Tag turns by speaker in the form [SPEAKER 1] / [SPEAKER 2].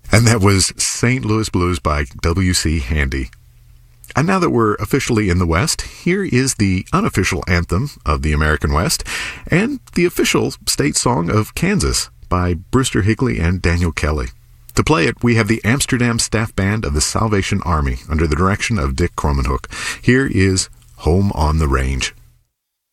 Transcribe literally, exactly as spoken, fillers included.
[SPEAKER 1] And that was Saint Louis Blues by W C Handy. And now that we're officially in the West, here is the unofficial anthem of the American West and the official state song of Kansas by Brewster Higley and Daniel Kelly. To play it, we have the Amsterdam Staff Band of the Salvation Army under the direction of Dick Cromanhook. Here is Home on the Range.